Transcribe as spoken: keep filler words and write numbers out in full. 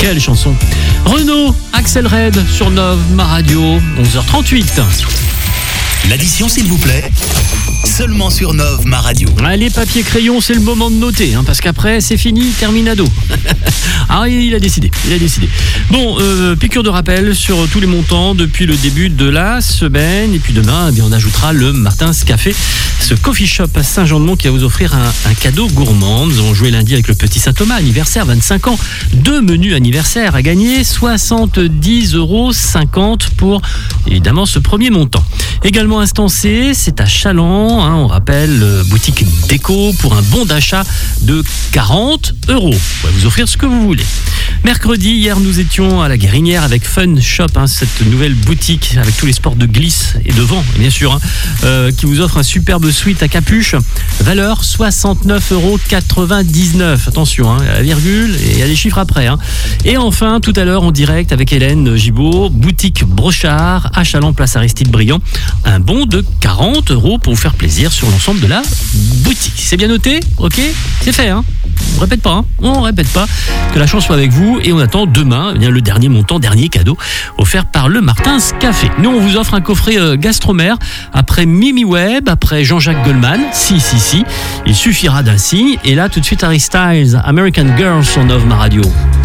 Quelle chanson. Renaud, Axel Red sur Nov, ma radio, onze heures trente-huit. L'addition, s'il vous plaît. Seulement sur Nov, ma radio. Allez, papier crayon, c'est le moment de noter, hein, parce qu'après, c'est fini, terminado. Ah, il a décidé, il a décidé. Bon, euh, piqûre de rappel sur tous les montants depuis le début de la semaine. Et puis demain, eh bien, on ajoutera le Martin's Café, ce coffee shop à Saint-Jean-de-Mont qui va vous offrir un, un cadeau gourmand. Nous avons joué lundi avec le petit Saint-Thomas, anniversaire, vingt-cinq ans. Deux menus anniversaires à gagner, soixante-dix euros cinquante pour, évidemment, ce premier montant. Également, instant C, c'est à Chaland, hein, on rappelle, euh, boutique déco pour un bon d'achat de quarante euros. On va vous offrir ce que vous voulez. Mercredi, hier, nous étions à la Guérinière avec Fun Shop, hein, cette nouvelle boutique avec tous les sports de glisse et de vent, bien sûr, hein, euh, qui vous offre un superbe suite à capuche. Valeur soixante-neuf euros quatre-vingt-dix-neuf. Attention, hein, à la virgule et il y a des chiffres après. Hein. Et enfin, tout à l'heure, en direct avec Hélène Gibaud, boutique Brochard à Chaland, place Aristide Briand. Un bon de quarante euros pour vous faire plaisir sur l'ensemble de la boutique. C'est bien noté? Ok? C'est fait, hein? On répète pas, hein? On répète pas. Que la chance soit avec vous et on attend demain eh bien, le dernier montant, dernier cadeau offert par le Martin's Café. Nous, on vous offre un coffret euh, Gastromère après Mimi Webb, après Jean-Jacques Goldman. Si, si, si. Il suffira d'un signe. Et là, tout de suite, Harry Styles, American Girl sur Nov, ma radio.